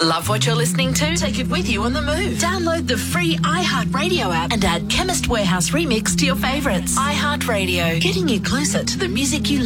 Love what you're listening to? Take it with you on the move. Download the free iHeartRadio app and add Chemist Warehouse Remix to your favourites. iHeartRadio, getting you closer to the music you